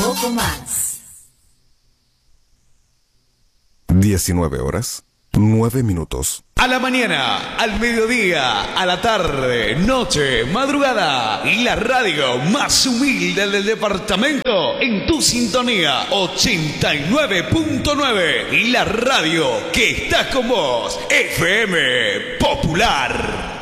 poco más. 19 horas, 9 minutos. A la mañana, al mediodía, a la tarde, noche, madrugada. Y la radio más humilde del departamento en tu sintonía 89.9. Y la radio que está con vos, FM Popular.